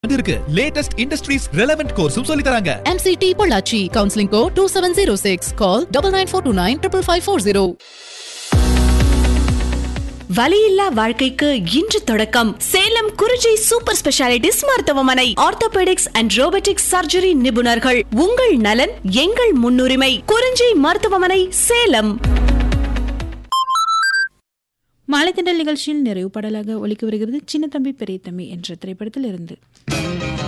இருக்கு. Latest industries relevant கோர்ஸும் சொல்லி தராங்க. MCT பொள்ளாச்சி. Counselling code 2706. கால் 9942955540. வலியில்லா வாழ்க்கைக்கு இன்று தொடக்கம். சேலம் குறிஞ்சி சூப்பர் ஸ்பெஷாலிட்டிஸ் மருத்துவமனை. ஆர்த்தோபெடிக்ஸ் அண்ட் ரோபோட்டிக்ஸ் சர்ஜரி நிபுணர்கள். உங்கள் நலன் எங்கள் முன்னுரிமை. குறிஞ்சி மருத்துவமனை, சேலம். மாலை திண்டல் நிகழ்ச்சியில் நிறைவு பாடலாக ஒலிக்க வருகிறது சின்ன தம்பி பெரிய தம்பி என்ற திரைப்படத்தில் இருந்து.